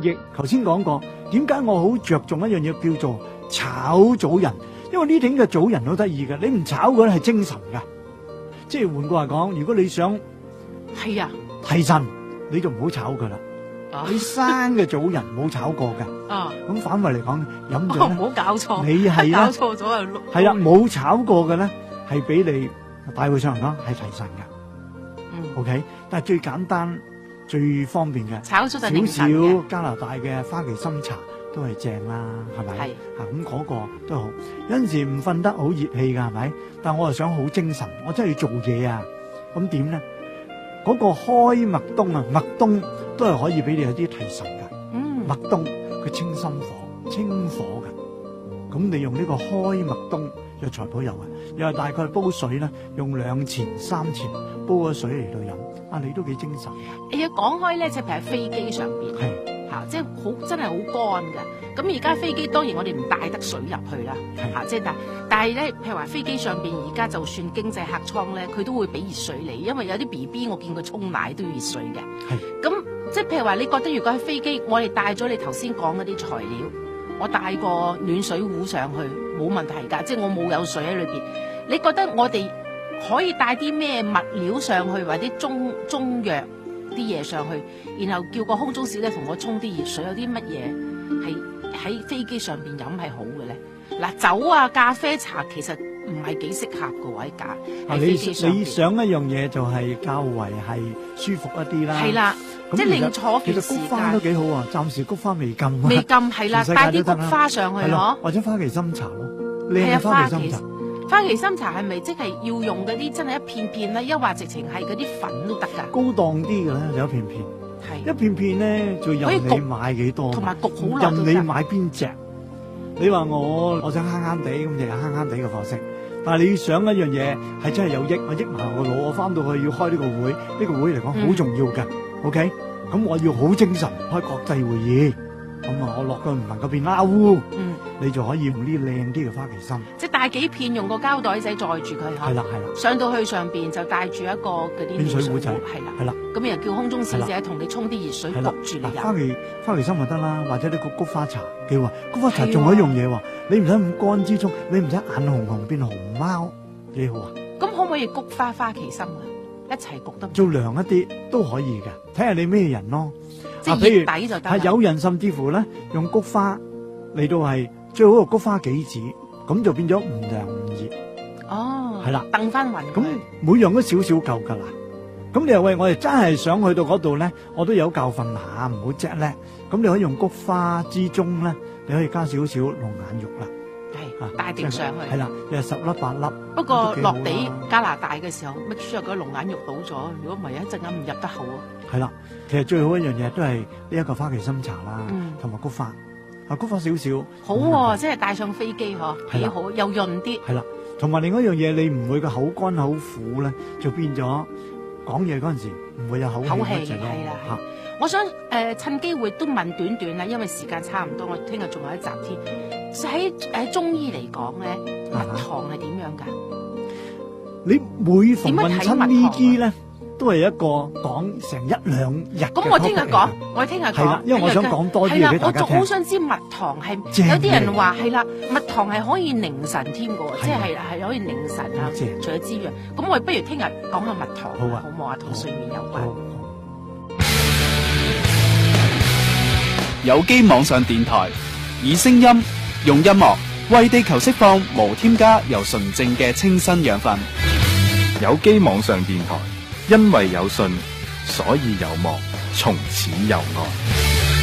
亦頭先講過，點解我好着重一樣嘢叫做炒早人？因為呢啲嘅早人好得意嘅，你唔炒佢係精神㗎。即係換句話講，如果你想係啊提神，你就唔好炒佢啦。你生嘅早人冇炒過㗎。咁反為嚟講，飲咗唔好搞錯。 你係啦， 搞錯咗啊！ 係啦，冇炒過嘅咧，係俾你大會上嚟講係提神㗎。OK， 但係最簡單、最方便嘅， 炒咗就凌少晨嘅。 少加拿大嘅花旗參茶都係正啦，係咪？ 係咁嗰個都好。有陣時唔瞓得好熱氣㗎，係咪？但我又想好精神，我真係要做嘢啊！咁點咧？嗰個開麥冬啊，麥冬都係可以俾你有啲提神㗎。麥冬佢清心火、清火㗎。咁你用呢個開麥冬藥材鋪油啊，又係大概煲水咧，用2錢3錢煲咗水嚟到飲。你都幾精神。 講開咧，即係譬如喺飛機上邊，即係好真係好乾㗎。咁而家飛機當然我哋唔帶得水入去啦，即係但係咧，譬如話飛機上邊而家就算經濟客艙咧，佢都會俾熱水你，因為有啲 BB 我見佢沖奶都要熱水嘅。咁即係譬如話，你覺得如果喺飛機，我哋帶咗你頭先講嗰啲材料，我帶個暖水壺上去冇問題㗎，即係我冇有水喺裏邊。你覺得我哋可以帶啲咩物料上去，或者中藥啲嘢上去，然後叫個空中小姐同我沖啲熱水，有啲乜嘢係喺飛機上邊飲係好嘅咧？嗱，酒啊、咖啡、茶其實唔係幾適合嘅喎，喺飛機上邊。你想一樣嘢就係較為係舒服一啲啦。 係啦，即係令坐嘅時間。 其實菊花都幾好啊，暫時菊花未禁。 未禁係啦，帶啲菊花上去咯， 或者花旗參茶咯，靚嘅花旗參茶。 花旗參茶係咪即係要用嗰啲真係一片片咧？抑或直情係嗰啲粉都得㗎？高檔啲嘅咧，有一片片。係一片片咧，就任你買幾多， 同埋焗好耐都得。 任你買邊隻。你話我想慳慳地咁，就係慳慳地嘅貨色。但係你想一樣嘢係真係有益，我益埋我腦，我翻到去要開呢個會，呢個會嚟講好重要㗎。OK，咁我要好精神開國際會議。咁我落去唔能夠變撈烏，你就可以用啲靚啲嘅花旗參， 即係帶幾片，用個膠袋仔載住佢。 係啦。 上到去上邊就帶住一個嗰啲暖水壺仔，係啦。 咁然後叫空中小姐同你沖啲熱水焗住你飲。 花旗參就得啦，或者呢個菊花茶幾好。菊花茶仲有一樣嘢喎，你唔使咁乾之中，你唔使眼紅紅變熊貓，幾好啊！ 咁可唔可以菊花花旗參啊？一齊焗得做涼一啲都可以嘅，睇下你咩人咯。 即係熱底就得。係有人甚至乎咧用菊花嚟到係最好個菊花杞子，咁就變咗唔涼唔熱。 哦， 係啦， 燉翻勻。 咁每樣都少少夠噶啦。咁你又喂，我哋真係想去到嗰度咧，我都有教訓下，唔好隻咧。咁你可以用菊花之中咧，你可以加少少龍眼肉啦。 係帶定上去。 係啦，又係10粒8粒。 不過落地加拿大嘅時候，make sure嗰個龍眼肉倒咗，如果唔係一陣間唔入得口啊。係啦，其實最好一樣嘢都係呢一個花旗參茶啦，同埋菊花。菊花少少。 好，即係帶上飛機嗬，幾好，又潤啲。 係啦，同埋另外一樣嘢，你唔會個口乾口苦咧，就變咗講嘢嗰陣時唔會有口氣。係啦，我想趁機會都問短短啦，因為時間差唔多，我聽日仲有一集添。喺中醫嚟講咧，蜜糖係點樣㗎？你每逢問親呢啲咧，都係一個講成1-2日。咁我聽日講，我聽日講。係啦，因為我想講多啲嘢俾大家聽。我仲好想知蜜糖係有啲人話係啦，蜜糖係可以凝神添㗎喎，即係可以凝神啊，除咗滋養。咁我不如聽日講下蜜糖，好唔好啊？同睡眠有關。 有機網上電台，以聲音用音樂為地球釋放無添加又純正嘅清新養分。 有機網上電台，因為有信，所以有望，從此有愛。